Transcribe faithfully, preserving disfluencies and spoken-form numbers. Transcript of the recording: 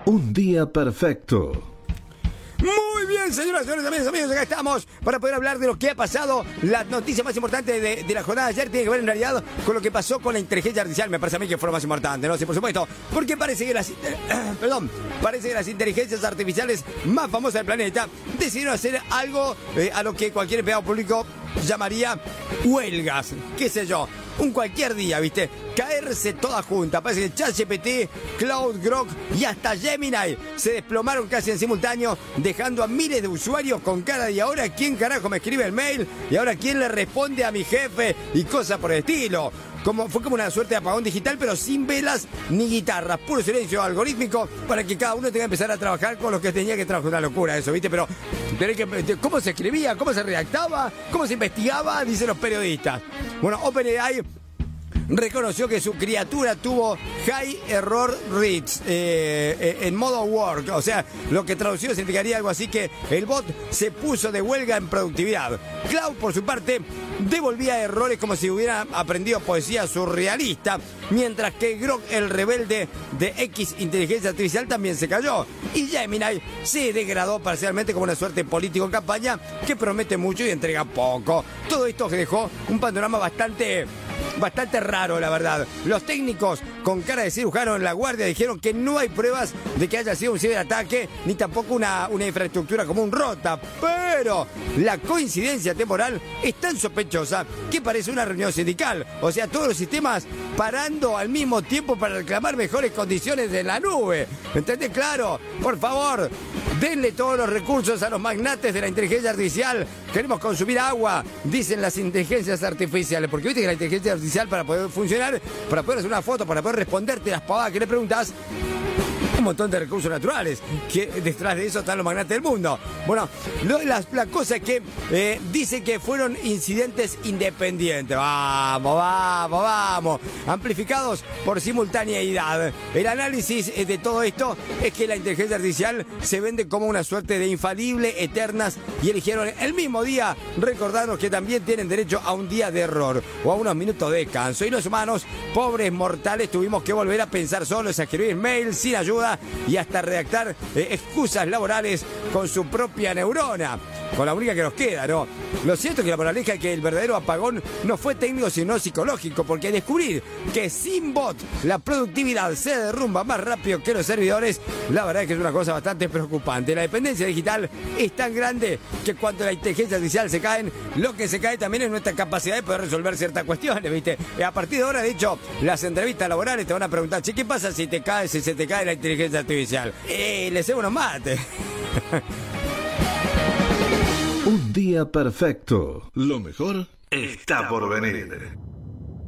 Un día perfecto. Muy bien, señoras, señores, amigos, amigos, acá estamos para poder hablar de lo que ha pasado. La noticia más importante de, de la jornada de ayer tiene que ver en realidad con lo que pasó con la inteligencia artificial. Me parece a mí que fue lo más importante, ¿no? Sí, por supuesto. Porque parece que las, perdón, parece que las inteligencias artificiales más famosas del planeta decidieron hacer algo eh, a lo que cualquier empleado público llamaría huelgas, qué sé yo, un cualquier día, ¿viste? Caerse toda junta. Parece que ChatGPT, Claude, Grok y hasta Gemini se desplomaron casi en simultáneo, dejando a miles de usuarios con cara de ¿y ahora quién carajo me escribe el mail? ¿Y ahora quién le responde a mi jefe? Y cosas por el estilo. Como, fue como una suerte de apagón digital, pero sin velas ni guitarras, puro silencio algorítmico para que cada uno tenga que empezar a trabajar con los que tenía que trabajar. Una locura eso, ¿viste? Pero, pero que, ¿cómo se escribía? ¿Cómo se redactaba? ¿Cómo se investigaba? Dicen los periodistas. Bueno, OpenAI reconoció que su criatura tuvo High Error Rates eh, en modo work, o sea, lo que traducido significaría algo así que el bot se puso de huelga en productividad. Cloud, por su parte, devolvía errores como si hubiera aprendido poesía surrealista, mientras que Grok, el rebelde de X inteligencia artificial, también se cayó. Y Gemini se degradó parcialmente como una suerte político en campaña que promete mucho y entrega poco. Todo esto dejó un panorama bastante... Bastante raro, la verdad. Los técnicos con cara de cirujano en la guardia dijeron que no hay pruebas de que haya sido un ciberataque, ni tampoco una, una infraestructura común rota. Pero la coincidencia temporal es tan sospechosa que parece una reunión sindical. O sea, todos los sistemas parando al mismo tiempo para reclamar mejores condiciones de la nube. ¿Entendés? Claro, por favor, denle todos los recursos a los magnates de la inteligencia artificial. Queremos consumir agua, dicen las inteligencias artificiales. Porque viste que la inteligencia artificial, para poder funcionar, para poder hacer una foto, para poder responderte las pavadas que le preguntas, un montón de recursos naturales, que detrás de eso están los magnates del mundo. Bueno, lo, la, la cosa es que eh, dice que fueron incidentes independientes. Vamos, vamos, vamos. Amplificados por simultaneidad. El análisis de todo esto es que la inteligencia artificial se vende como una suerte de infalible, eternas, y eligieron el mismo día recordarnos que también tienen derecho a un día de error o a unos minutos de descanso. Y los humanos, pobres mortales, tuvimos que volver a pensar solos, a escribir mails sin ayuda y hasta redactar eh, excusas laborales con su propia neurona, con la única que nos queda, ¿no? Lo cierto es que la moraleja es que el verdadero apagón no fue técnico sino psicológico, porque descubrir que sin bot la productividad se derrumba más rápido que los servidores, la verdad es que es una cosa bastante preocupante. La dependencia digital es tan grande que cuando la inteligencia artificial se cae, lo que se cae también es nuestra capacidad de poder resolver ciertas cuestiones, ¿viste? Y a partir de ahora, de hecho, las entrevistas laborales te van a preguntar, che, ¿qué pasa si te cae, si se te cae la inteligencia artificial? Eh, le hacemos unos mates. Un día perfecto. Lo mejor está por venir.